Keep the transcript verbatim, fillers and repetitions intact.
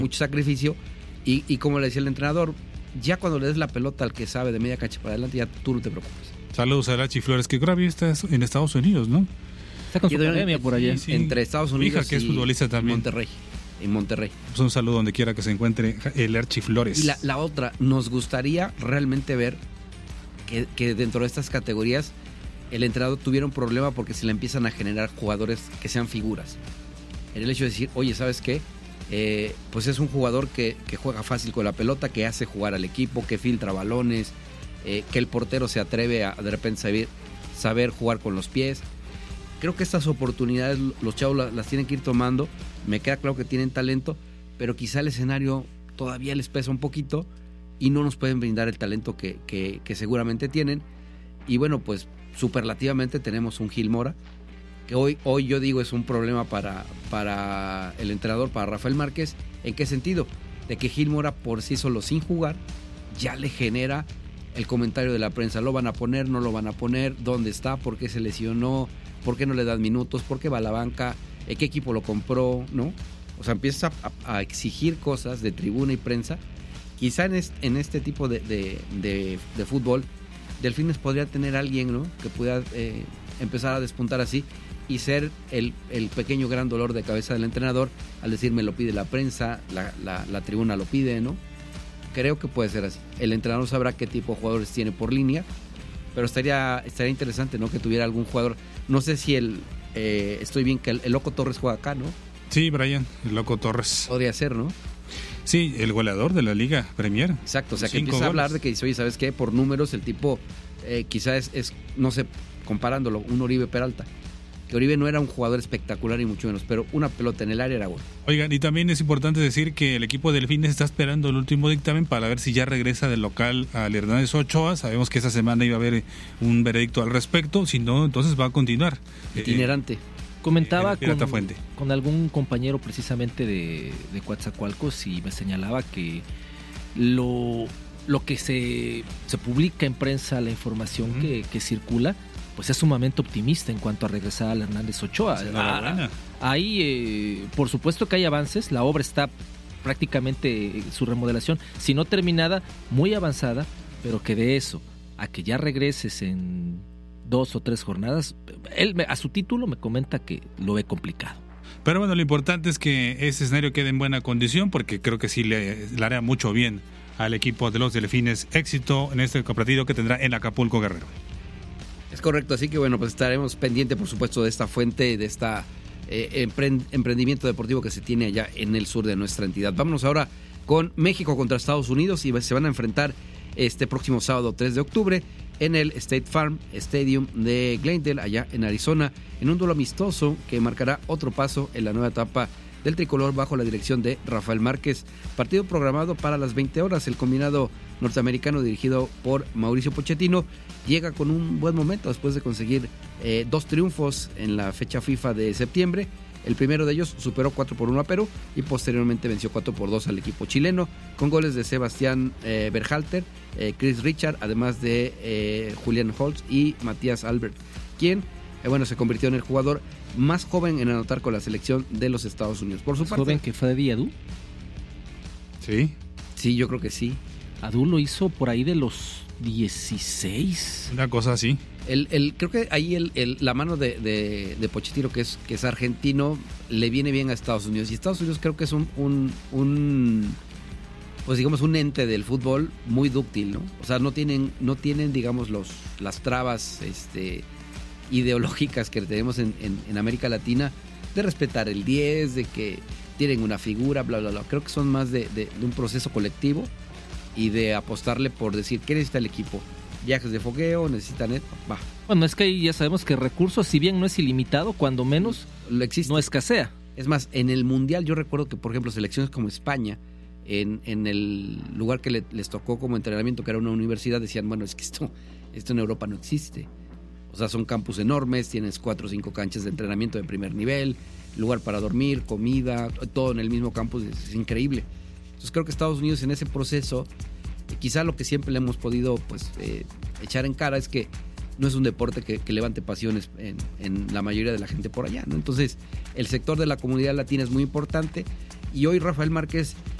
mucho sacrificio y, y como le decía el entrenador, ya cuando le des la pelota al que sabe de media cancha para adelante, ya tú no te preocupes. Saludos a Archie Flores, que creo que está en Estados Unidos, ¿no? Está con su academia por allá. Sí, sí. Entre Estados Unidos hija, que es futbolista y también. Monterrey. En Monterrey. Pues un saludo donde quiera que se encuentre el Archie Flores. Y la, la otra, nos gustaría realmente ver que, que dentro de estas categorías el entrenador tuviera un problema porque se le empiezan a generar jugadores que sean figuras. En el hecho de decir, oye, ¿sabes qué? Eh, pues es un jugador que, que juega fácil con la pelota, que hace jugar al equipo, que filtra balones, eh, que el portero se atreve a de repente saber, saber jugar con los pies. Creo que estas oportunidades los chavos las, las tienen que ir tomando. Me queda claro que tienen talento, pero quizá el escenario todavía les pesa un poquito y no nos pueden brindar el talento que, que, que seguramente tienen. Y bueno, pues superlativamente tenemos un Gil Mora, que hoy, hoy yo digo es un problema para, para el entrenador, para Rafael Márquez. ¿En qué sentido? De que Gil Mora por sí solo sin jugar ya le genera el comentario de la prensa. ¿Lo van a poner? ¿No lo van a poner? ¿Dónde está? ¿Por qué se lesionó? ¿Por qué no le dan minutos? ¿Por qué va a la banca? ¿Qué equipo lo compró? ¿No? O sea, empieza a, a exigir cosas de tribuna y prensa. Quizá en este, en este tipo de, de, de, de fútbol, Delfines podría tener alguien, ¿no?, que pueda eh, empezar a despuntar así y ser el, el pequeño gran dolor de cabeza del entrenador al decir me lo pide la prensa, la, la, la tribuna lo pide, ¿no? Creo que puede ser así. El entrenador sabrá qué tipo de jugadores tiene por línea, pero estaría, estaría interesante, ¿no?, que tuviera algún jugador. No sé si el eh, estoy bien que el, el Loco Torres juega acá, ¿no? Sí, Brian, el Loco Torres. Podría ser, ¿no? Sí, el goleador de la Liga Premier. Exacto, o sea, que empieza a hablar de que dice, oye, ¿sabes qué? Por números el tipo eh, quizás es, es, no sé, comparándolo, un Oribe Peralta. Que Oribe no era un jugador espectacular y mucho menos, pero una pelota en el área era gol. Oigan, y también es importante decir que el equipo de Delfines está esperando el último dictamen para ver si ya regresa del local al Hernández Ochoa. Sabemos que esta semana iba a haber un veredicto al respecto, si no, entonces va a continuar. Itinerante. Eh, Comentaba con, Fuente. con algún compañero precisamente de, de Coatzacoalcos y me señalaba que lo, lo que se, se publica en prensa, la información uh-huh. que, que circula, pues es sumamente optimista en cuanto a regresar al Hernández Ochoa. Ah, ahí, eh, por supuesto que hay avances, la obra está prácticamente, su remodelación, si no terminada, muy avanzada, pero que de eso a que ya regreses en dos o tres jornadas, él a su título me comenta que lo ve complicado. Pero bueno, lo importante es que ese escenario quede en buena condición, porque creo que sí le, le hará mucho bien al equipo de los Delfines. Éxito en este partido que tendrá en Acapulco, Guerrero. Es correcto, así que bueno, pues estaremos pendientes, por supuesto, de esta fuente, de esta eh, emprend- emprendimiento deportivo que se tiene allá en el sur de nuestra entidad. Vámonos ahora con México contra Estados Unidos y se van a enfrentar este próximo sábado tres de octubre en el State Farm Stadium de Glendale, allá en Arizona, en un duelo amistoso que marcará otro paso en la nueva etapa del tricolor bajo la dirección de Rafael Márquez. Partido programado para las veinte horas. El combinado norteamericano dirigido por Mauricio Pochettino llega con un buen momento después de conseguir eh, dos triunfos en la fecha FIFA de septiembre. El primero de ellos superó cuatro por uno a Perú y posteriormente venció cuatro por dos al equipo chileno, con goles de Sebastián eh, Berhalter, eh, Chris Richard, además de eh, Julian Holtz y Matías Albert, quien eh, bueno, se convirtió en el jugador más joven en anotar con la selección de los Estados Unidos. Por su parte, ¿joven que fue de Adu? Sí. Sí, yo creo que sí. Adu lo hizo por ahí de los dieciséis. Una cosa así. El, el, creo que ahí el, el, la mano de, de, de Pochettino, que es, que es argentino, le viene bien a Estados Unidos. Y Estados Unidos creo que es un, un, un pues digamos un ente del fútbol muy dúctil, ¿no? O sea, no tienen, no tienen digamos, los, las trabas este, ideológicas que tenemos en, en, en América Latina, de respetar el diez, de que tienen una figura, bla, bla, bla. Creo que son más de, de, de un proceso colectivo y de apostarle por decir, ¿qué necesita el equipo? Viajes de fogueo, necesitan esto, va. Bueno, es que ahí ya sabemos que recursos, si bien no es ilimitado, cuando menos lo existe. No escasea. Es más, en el Mundial yo recuerdo que, por ejemplo, selecciones como España, en, en el lugar que le, les tocó como entrenamiento, que era una universidad, decían, bueno, es que esto, esto en Europa no existe. O sea, son campus enormes, tienes cuatro o cinco canchas de entrenamiento de primer nivel, lugar para dormir, comida, todo en el mismo campus, es, es increíble. Entonces creo que Estados Unidos en ese proceso, quizá lo que siempre le hemos podido pues eh, echar en cara es que no es un deporte que, que levante pasiones en, en la mayoría de la gente por allá, ¿no? Entonces el sector de la comunidad latina es muy importante Y hoy Rafael Márquez